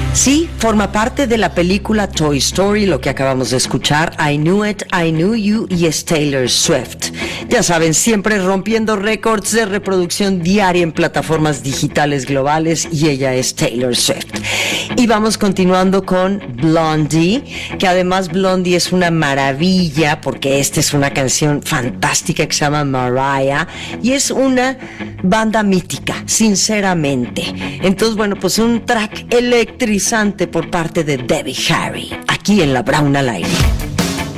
Sí, forma parte de la película Toy Story, lo que acabamos de escuchar, I Knew It, I Knew You, y es Taylor Swift. Ya saben, siempre rompiendo récords de reproducción diaria en plataformas digitales globales, y ella es Taylor Swift. Y vamos continuando con Blondie, que además Blondie es una maravilla porque esta es una canción fantástica que se llama Mariah y es una banda mítica, sinceramente. Entonces, bueno, pues un track electrizante por parte de Debbie Harry, aquí en La Brown al Aire.